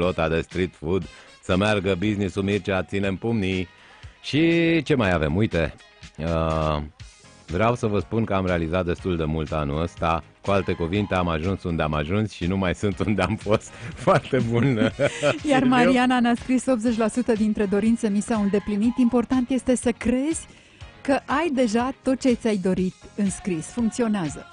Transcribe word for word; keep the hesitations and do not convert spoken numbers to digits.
rulota de street food, să meargă business-ul, Mircea, ținem pumnii. Și ce mai avem? Uite, uh, vreau să vă spun că am realizat destul de mult anul ăsta. Cu alte cuvinte, am ajuns unde am ajuns și nu mai sunt unde am fost. Foarte bun. Iar Mariana ne-a scris optzeci la sută dintre dorințe mi s-au îndeplinit. Important este să crezi că ai deja tot ce ți-ai dorit înscris. Funcționează.